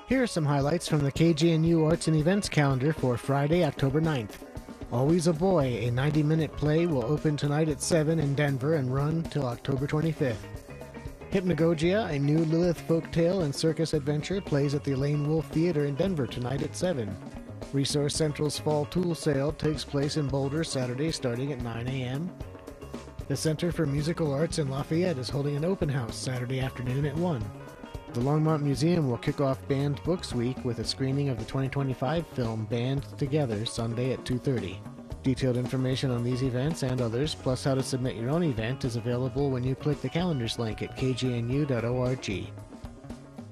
Here are some highlights from the KGNU Arts and Events calendar for Friday, October 9th. Always a Boy, a 90-minute play, will open tonight at 7 in Denver and run till October 25th. Hypnagogia, a new Lilith folktale and circus adventure, plays at the Elaine Wolf Theater in Denver tonight at 7. Resource Central's Fall Tool Sale takes place in Boulder Saturday starting at 9 a.m. The Center for Musical Arts in Lafayette is holding an open house Saturday afternoon at 1. The Longmont Museum will kick off Banned Books Week with a screening of the 2025 film Band Together Sunday at 2:30. Detailed information on these events and others, plus how to submit your own event, is available when you click the calendars link at kgnu.org.